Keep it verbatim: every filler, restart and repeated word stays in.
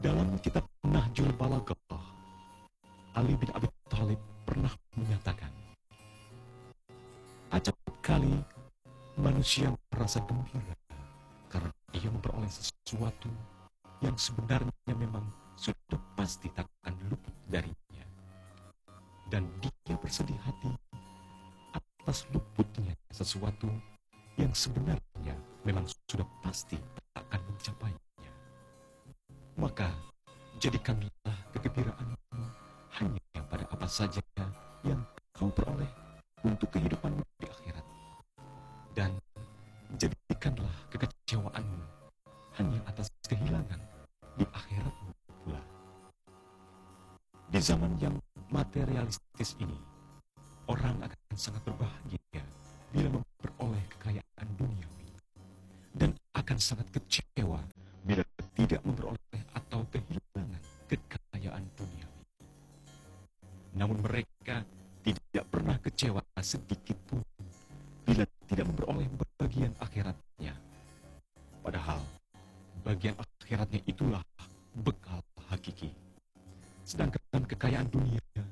Dalam kitab Nahjul Balaghah, Ali bin Abi Thalib pernah menyatakan, acap kali manusia merasa gembira karena ia memperoleh sesuatu yang sebenarnya memang sudah pasti takkan luput darinya. Dan dia bersedih hati atas luputnya sesuatu yang sebenarnya memang sudah pasti tak akan mencapainya. Maka jadikanlah kegembiraanmu hanya pada apa saja yang kau peroleh untuk kehidupanmu di akhirat, dan jadikanlah kekecewaanmu hanya atas kehilangan di akhiratmu pula. Di zaman yang materialistis ini, orang akan sangat berbahagia bila memperoleh kekayaan duniawi, dan akan sangat kecewa bila tidak memperoleh atau kehilangan kekayaan duniawi. Namun mereka tidak pernah kecewa sedikit pun bila tidak memperoleh bagian akhiratnya. Padahal bagian akhiratnya itulah bekal hakiki. Sedangkan kekayaan dunia